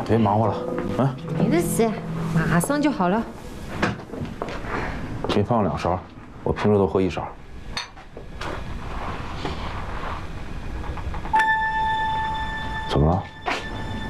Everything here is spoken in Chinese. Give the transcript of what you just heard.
别忙活了，啊， 没的事，马上就好了。 给你放2勺，我平时都喝1勺。怎么了？